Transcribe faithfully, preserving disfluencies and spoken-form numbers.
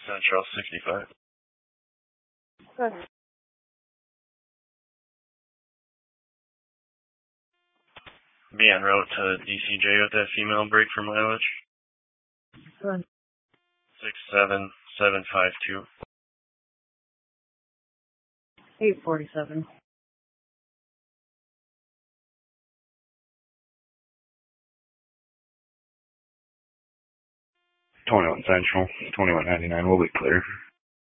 Central sixty-five. Good. Be en route to D C J with that female break for mileage. Good. Six seven seven five two. eight forty-seven. twenty-one Central, twenty-one ninety-nine will be clear.